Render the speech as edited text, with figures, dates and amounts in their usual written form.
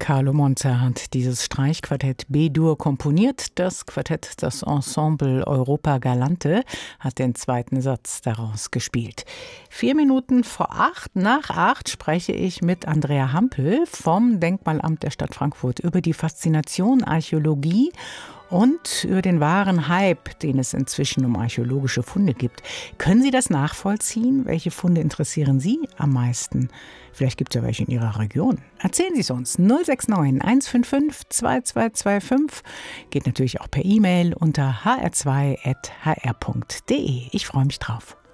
Carlo Monza hat dieses Streichquartett B-Dur komponiert. Das Quartett, das Ensemble Europa Galante, hat den zweiten Satz daraus gespielt. 4 Minuten vor 8, nach 8, spreche ich mit Andrea Hampel vom Denkmalamt der Stadt Frankfurt über die Faszination Archäologie und über den wahren Hype, den es inzwischen um archäologische Funde gibt. Können Sie das nachvollziehen? Welche Funde interessieren Sie am meisten? Vielleicht gibt es ja welche in Ihrer Region. Erzählen Sie es uns. 069 155 2225. Geht natürlich auch per E-Mail unter hr2.hr.de. Ich freue mich drauf.